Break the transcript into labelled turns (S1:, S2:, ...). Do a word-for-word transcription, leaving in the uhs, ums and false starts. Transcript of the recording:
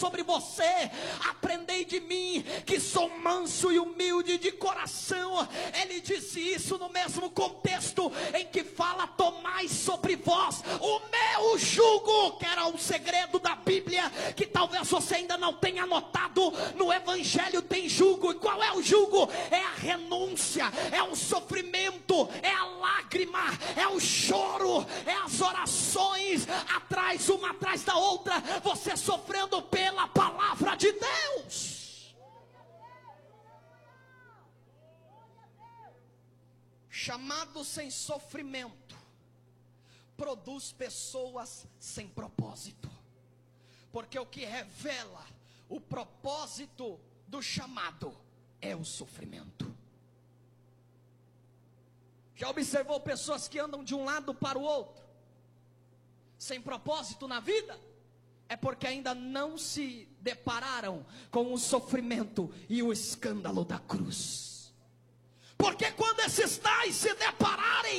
S1: sobre você: aprendei de mim, que sou manso e humilde de coração. Ele disse isso no mesmo contexto em que fala: tomai sobre vós o meu jugo, que era um segredo da Bíblia, que talvez você ainda não tenha notado. No Evangelho tem jugo. E qual é o jugo? É a renúncia, é o sofrimento, é a lágrima, é o choro, é as orações atrás, uma atrás da outra, você sofrendo pela palavra de Deus. Chamado sem sofrimento produz pessoas sem propósito, porque o que revela o propósito do chamado é o sofrimento. Já observou pessoas que andam de um lado para o outro, sem propósito na vida? É porque ainda não se depararam com o sofrimento e o escândalo da cruz. Porque quando esses tais se depararem